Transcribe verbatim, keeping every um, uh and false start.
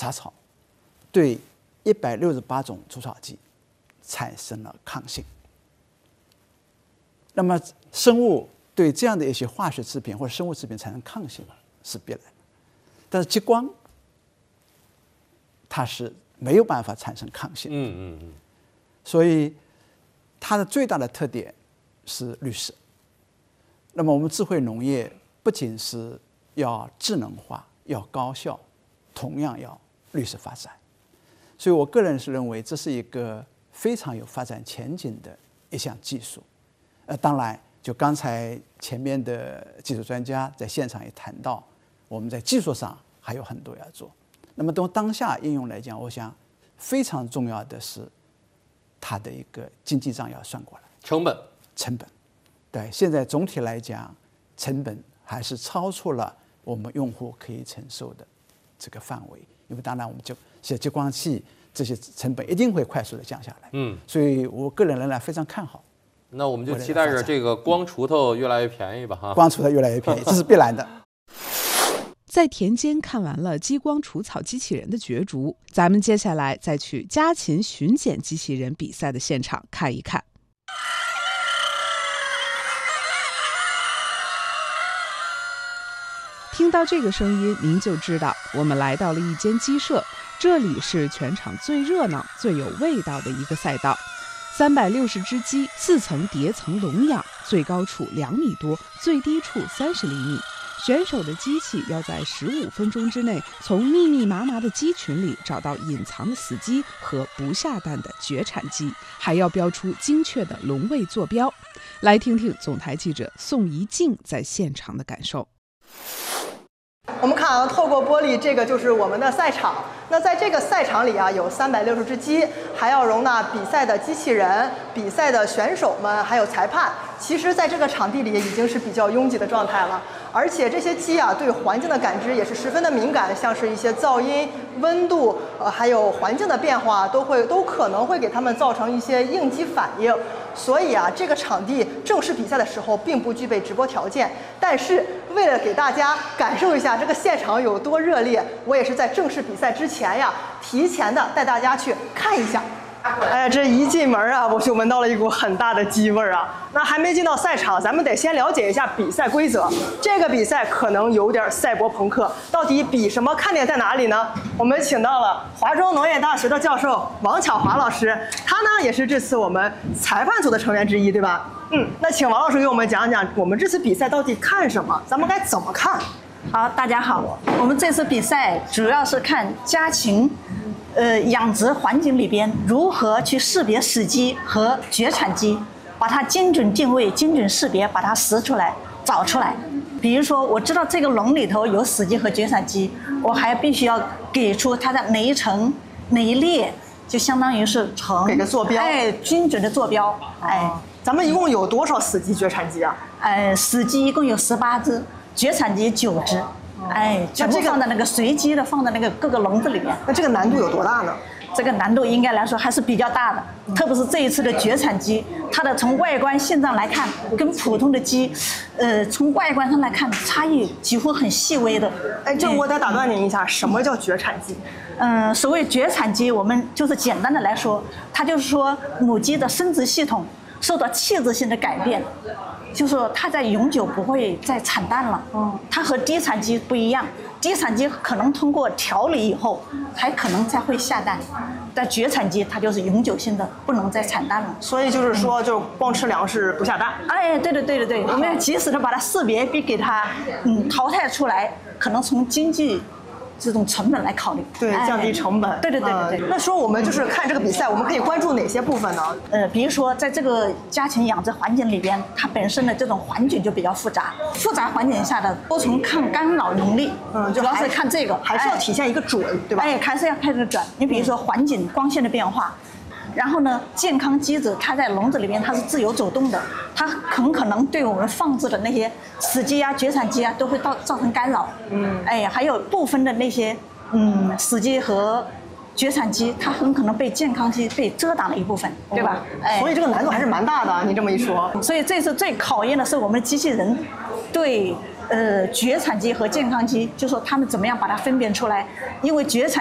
杂草对一百六十八种除草剂产生了抗性。那么生物对这样的一些化学制品或者生物制品产生抗性是必然的，但是激光它是没有办法产生抗性的。 嗯嗯嗯。 所以它的最大的特点是绿色。那么我们智慧农业不仅是要智能化、要高效，同样要绿色发展。所以我个人是认为这是一个非常有发展前景的一项技术。呃，当然，就刚才前面的技术专家在现场也谈到，我们在技术上还有很多要做。那么从当下应用来讲，我想非常重要的是它的一个经济账要算过来， 成本， 成本，对，现在总体来讲，成本还是超出了我们用户可以承受的这个范围。因为当然，我们就像激光器这些成本一定会快速的降下来。 嗯， 所以我个人仍然非常看好。 那我们就期待着这个光锄头越来越便宜吧，哈， 光锄头越来越便宜，这是必然的。 在田间看完了激光除草机器人的角逐，咱们接下来再去家禽巡检机器人比赛的现场看一看。听到这个声音，您就知道我们来到了一间鸡舍，这里是全场最热闹、最有味道的一个赛道。三百六十只鸡，四层叠层笼养，最高处两米多，最低处三十厘米。选手的机器要在十五分钟之内，从密密麻麻的鸡群里找到隐藏的死鸡和不下蛋的绝产鸡，还要标出精确的笼位坐标。来听听总台记者宋怡静在现场的感受。 我们看到透过玻璃，这个就是我们的赛场。那在这个赛场里啊，有三百六十只鸡，还要容纳比赛的机器人、比赛的选手们，还有裁判。其实，在这个场地里已经是比较拥挤的状态了。而且这些鸡啊，对环境的感知也是十分的敏感，像是一些噪音、温度，呃，还有环境的变化，都会都可能会给它们造成一些应激反应。所以啊，这个场地正式比赛的时候并不具备直播条件。但是为了给大家感受一下这个现场有多热烈，我也是在正式比赛之前呀，提前的带大家去看一下。哎呀，这一进门啊，我就闻到了一股很大的鸡味儿啊！那还没进到赛场，咱们得先了解一下比赛规则。这个比赛可能有点赛博朋克，到底比什么？看点在哪里呢？我们请到了华中农业大学的教授王巧华老师，他呢也是这次我们裁判组的成员之一，对吧？嗯，那请王老师给我们讲讲，我们这次比赛到底看什么？咱们该怎么看？ 好，大家好，我们这次比赛主要是看家禽。呃，养殖环境里边如何去识别死鸡和绝产鸡，把它精准定位、精准识别，把它识出来、找出来。比如说，我知道这个笼里头有死鸡和绝产鸡，我还必须要给出它的哪一层、哪一列，就相当于是成给个坐标， 哎，精准的坐标。哎， 咱们一共有多少死鸡、绝产鸡啊？ 呃，死鸡一共有十八只，绝产鸡九只。哎，全部放在那个随机的，放在那个各个笼子里面。 那这个难度有多大呢？ 这个难度应该来说还是比较大的，嗯、特别是这一次的绝产鸡，它的从外观现状来看，跟普通的鸡，呃，从外观上来看差异几乎很细微的。 哎，这我得打断您一下，什么叫绝产鸡？ 嗯、呃，所谓绝产鸡，我们就是简单的来说，它就是说母鸡的生殖系统受到器质性的改变。就是说，它在永久不会再产蛋了。嗯，它和低产鸡不一样，低产鸡可能通过调理以后，还可能再会下蛋，但绝产鸡它就是永久性的不能再产蛋了。 所以就是说，就光吃粮食不下蛋。 哎，对对对对对，我们要及时的把它识别，并给它嗯淘汰出来，可能从经济。这种成本来考虑， 对，降低成本。哎、 对对对对对、 呃。那说我们就是看这个比赛，我们可以关注哪些部分呢？ 呃，比如说在这个家禽养殖环境里边，它本身的这种环境就比较复杂，复杂环境下的多重抗干扰能力，嗯，主要是看这个， 还是要体现一个准，哎、对吧？ 哎，还是要看这个准。你比如说环境、光线的变化。然后呢，健康鸡子它在笼子里面它是自由走动的，它很可能对我们放置的那些死鸡啊、绝产鸡啊都会造造成干扰。嗯，哎，还有部分的那些嗯死鸡和绝产鸡，它很可能被健康鸡被遮挡了一部分，对吧？ 哦、哎，所以这个难度还是蛮大的。你这么一说， 所以这次最考验的是我们的机器人对呃绝产鸡和健康鸡，就说他们怎么样把它分辨出来，因为绝产。